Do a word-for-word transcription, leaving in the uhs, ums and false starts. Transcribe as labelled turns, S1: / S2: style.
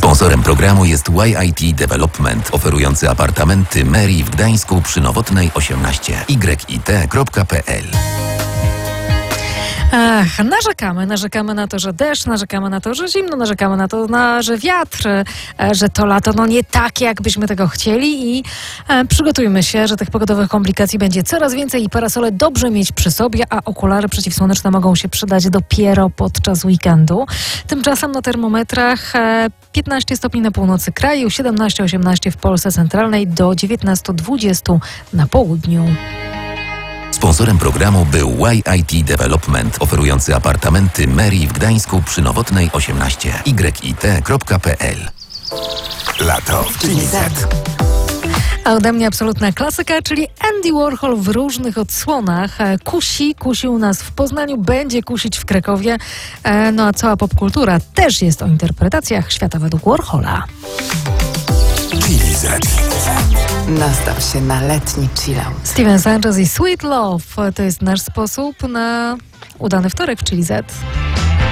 S1: Sponsorem programu jest Y I T Development, oferujący apartamenty Mary w Gdańsku przy Nowotnej osiemnaście. y i t kropka p l.
S2: Ach, narzekamy, narzekamy na to, że deszcz, narzekamy na to, że zimno, narzekamy na to, na, że wiatr, e, że to lato no nie takie, jakbyśmy tego chcieli i e, przygotujmy się, że tych pogodowych komplikacji będzie coraz więcej i parasole dobrze mieć przy sobie, a okulary przeciwsłoneczne mogą się przydać dopiero podczas weekendu. Tymczasem na termometrach e, piętnaście stopni na północy kraju, siedemnaście osiemnaście w Polsce centralnej, do dziewiętnaście dwadzieścia na południu.
S1: Sponsorem programu był Y I T Development, oferujący apartamenty Mary w Gdańsku przy Nowotnej osiemnaście. y i t kropka p l.
S3: Lato w Chili Z.
S2: A ode mnie absolutna klasyka, czyli Andy Warhol w różnych odsłonach. Kusi, kusił nas w Poznaniu, będzie kusić w Krakowie. No a cała popkultura też jest o interpretacjach świata według Warhola.
S3: Chili Z.
S4: Nastaw się na letni chillout.
S2: Steven Sanchez i Sweet Love to jest nasz sposób na udany wtorek w Chili Z.